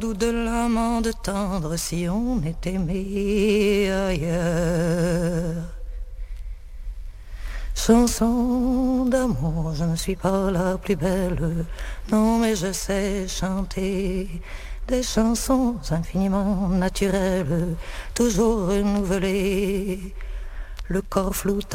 Doux de l'amande tendre si on est aimé ailleurs. Chanson d'amour, je ne suis pas la plus belle, non mais je sais chanter des chansons infiniment naturelles, toujours renouvelées, le corps flou